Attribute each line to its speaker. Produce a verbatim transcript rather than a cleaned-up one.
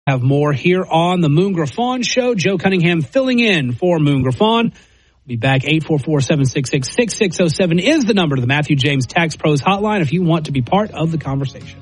Speaker 1: Have more here on the Moon Griffon Show. Joe Cunningham filling in for Moon Griffon. We'll be back. Eight four four, seven six six, six six zero seven is the number to the Matthew James Tax Pros hotline if you want to be part of the conversation.